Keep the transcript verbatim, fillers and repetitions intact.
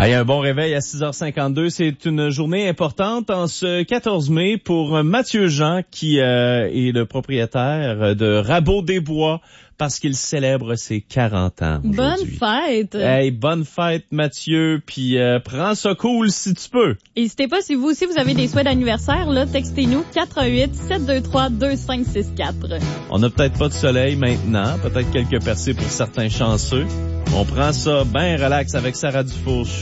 Allez, un bon réveil à six heures cinquante-deux. C'est une journée importante en ce quatorze mai pour Mathieu Jean qui euh, est le propriétaire de Rabot des Bois parce qu'il célèbre ses quarante ans aujourd'hui. Bonne fête! Hey, bonne fête Mathieu, puis euh, prends ça cool si tu peux. N'hésitez pas, si vous aussi vous avez des souhaits d'anniversaire, là, textez-nous quatre un huit, sept deux trois, deux cinq six quatre. On n'a peut-être pas de soleil maintenant, peut-être quelques percées pour certains chanceux. On prend ça bien relax avec Sarah Dufour.